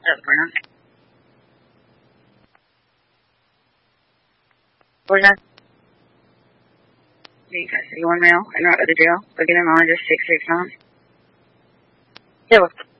That's Brent. What was that? You got 31 mail and not at the jail. Beginning on just 669. Yeah.